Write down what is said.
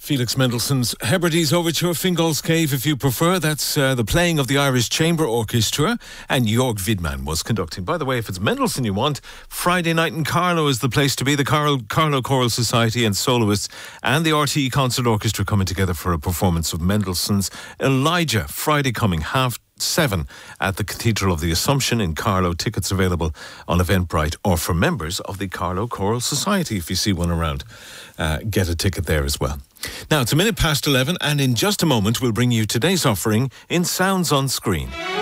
Felix Mendelssohn's Hebrides Overture, Fingal's Cave, if you prefer. That's the playing of the Irish Chamber Orchestra, and Jörg Widmann was conducting. By the way, if it's Mendelssohn you want, Friday night in Carlow is the place to be. The Carlow Choral Society and soloists and the RTE Concert Orchestra coming together for a performance of Mendelssohn's Elijah, Friday coming, 7:30 at the Cathedral of the Assumption in Carlow. Tickets available on Eventbrite or for members of the Carlow Choral Society. If you see one around, get a ticket there as well. Now, it's 11:01, and in just a moment we'll bring you today's offering in Sounds on Screen.